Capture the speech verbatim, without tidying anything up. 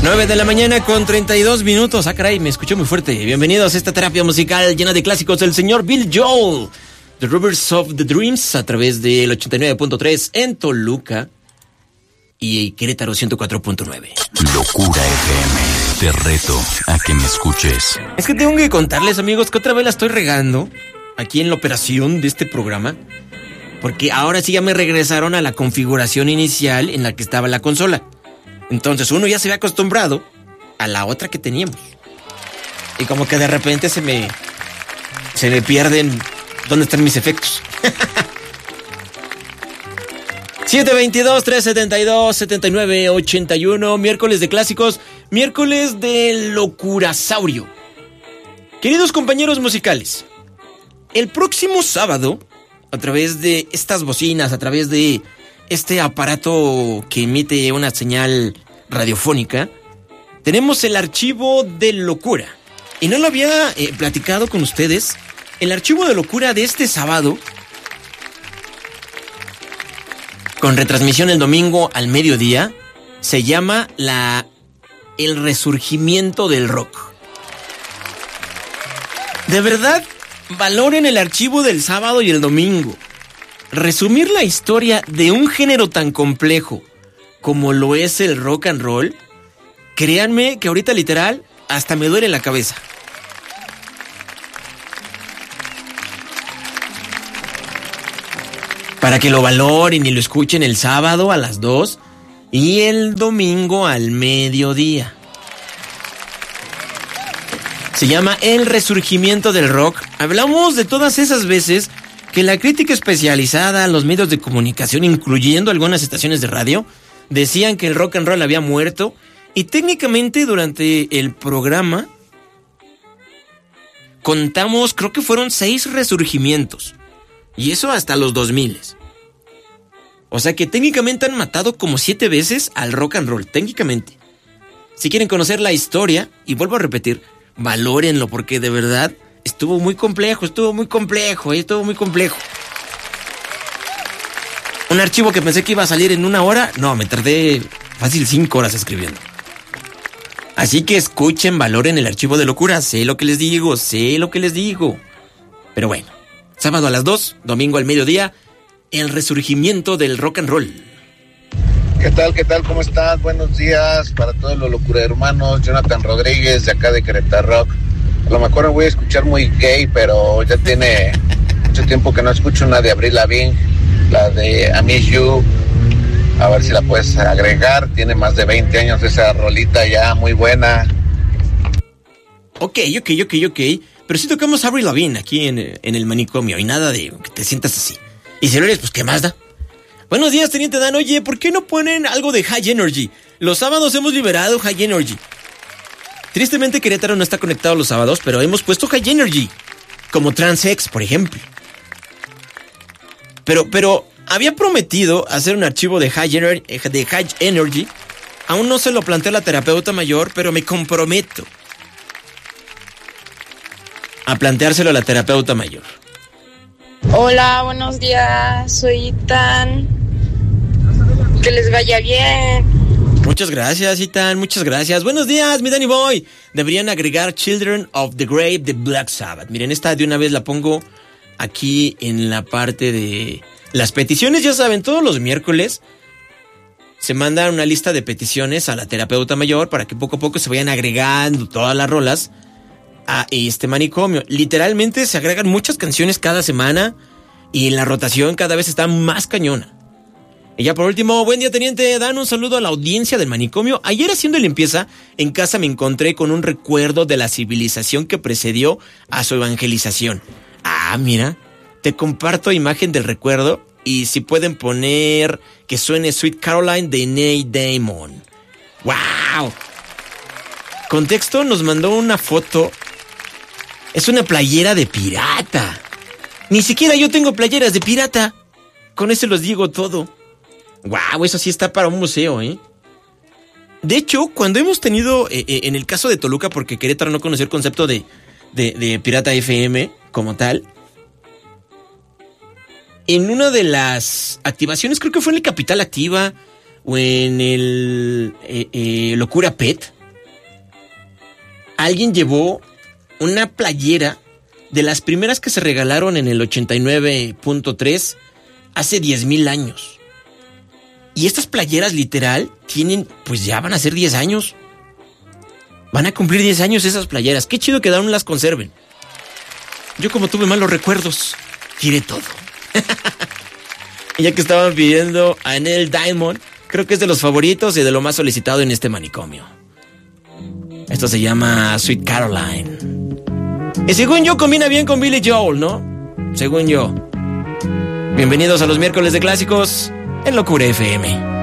nueve de la mañana con treinta y dos minutos. Ah, caray, me escuché muy fuerte. Bienvenidos a esta terapia musical llena de clásicos del señor Bill Joel. The Rivers of the Dreams a través del ochenta y nueve punto tres en Toluca y Querétaro ciento cuatro punto nueve. Locura F M. Te reto a que me escuches. Es que tengo que contarles, amigos, que otra vez la estoy regando aquí en la operación de este programa. Porque ahora sí ya me regresaron a la configuración inicial en la que estaba la consola. Entonces uno ya se había acostumbrado a la otra que teníamos. Y como que de repente se me... Se me pierden... ¿Dónde están mis efectos? siete veintidós, trescientos setenta y dos, setenta y nueve ochenta y uno. Miércoles de clásicos. Miércoles de locurasaurio. Queridos compañeros musicales, el próximo sábado, a través de estas bocinas, a través de este aparato que emite una señal radiofónica, tenemos el archivo de locura. Y no lo había eh, platicado con ustedes. El archivo de locura de este sábado, con retransmisión el domingo al mediodía, se llama la El Resurgimiento del Rock. De verdad, valoren el archivo del sábado y el domingo. Resumir la historia de un género tan complejo como lo es el rock and roll, créanme que ahorita literal hasta me duele la cabeza. Para que lo valoren y lo escuchen el sábado a las dos y el domingo al mediodía. Se llama El Resurgimiento del Rock. Hablamos de todas esas veces que la crítica especializada, los medios de comunicación, incluyendo algunas estaciones de radio, decían que el rock and roll había muerto. Y técnicamente durante el programa contamos, creo que fueron seis resurgimientos. Y eso hasta los dos mil. O sea que técnicamente han matado como siete veces al rock and roll, técnicamente. Si quieren conocer la historia, y vuelvo a repetir, valórenlo porque de verdad estuvo muy complejo, estuvo muy complejo, ¿eh? estuvo muy complejo. Un archivo que pensé que iba a salir en una hora, no, me tardé fácil cinco horas escribiendo. Así que escuchen, valoren el archivo de locura, sé lo que les digo, sé lo que les digo. Pero bueno, sábado a las dos, domingo al mediodía, el resurgimiento del rock and roll. ¿Qué tal? ¿Qué tal? ¿Cómo estás? Buenos días para todos los locura hermanos. Jonathan Rodríguez de acá de Querétaro Rock. A lo mejor me voy a escuchar muy gay, pero ya tiene mucho tiempo que no escucho una de Avril Lavigne, la de I Miss You. A ver si la puedes agregar. Tiene más de veinte años esa rolita ya, muy buena. Ok, ok, ok, ok. Pero sí tocamos Avril Lavigne aquí en, en el manicomio y nada de que te sientas así. Y si no eres, pues ¿qué más da? Buenos días, Teniente Dan. Oye, ¿por qué no ponen algo de High Energy? Los sábados hemos liberado High Energy. Tristemente Querétaro no está conectado los sábados, pero hemos puesto High Energy. Como Trans-X, por ejemplo. Pero, pero, había prometido hacer un archivo de High, Ener- de High Energy. Aún no se lo planteó la terapeuta mayor, pero me comprometo a planteárselo a la terapeuta mayor. Hola, buenos días, soy Itan. Que les vaya bien. Muchas gracias, Itan, muchas gracias. Buenos días, mi Danny Boy. Deberían agregar Children of the Grave de Black Sabbath. Miren, esta de una vez la pongo aquí en la parte de las peticiones. Ya saben, todos los miércoles se manda una lista de peticiones a la terapeuta mayor para que poco a poco se vayan agregando todas las rolas a este manicomio. Literalmente se agregan muchas canciones cada semana y la rotación cada vez está más cañona. Y ya por último, buen día, Teniente Dan, un saludo a la audiencia del manicomio. Ayer haciendo limpieza en casa me encontré con un recuerdo de la civilización que precedió a su evangelización. Ah, mira, te comparto imagen del recuerdo y si pueden poner que suene Sweet Caroline de Neil Diamond. ¡Wow! Contexto, nos mandó una foto. Es una playera de pirata. Ni siquiera yo tengo playeras de pirata. Con eso los digo todo. Wow, eso sí está para un museo, ¿eh? De hecho, cuando hemos tenido, eh, eh, en el caso de Toluca, porque Querétaro no conoció el concepto de, de, de Pirata F M como tal, en una de las activaciones, creo que fue en el Capital Activa o en el eh, eh, Locura Pet, alguien llevó una playera de las primeras que se regalaron en el ochenta y nueve punto tres hace diez mil años. Y estas playeras literal tienen, pues ya van a ser diez años. Van a cumplir diez años esas playeras. Qué chido que aún las conserven. Yo como tuve malos recuerdos, tiré todo. Y ya que estaban pidiendo a Neil Diamond, creo que es de los favoritos y de lo más solicitado en este manicomio. Esto se llama Sweet Caroline. Y según yo combina bien con Billy Joel, ¿no? Según yo. Bienvenidos a los miércoles de clásicos en Locura F M.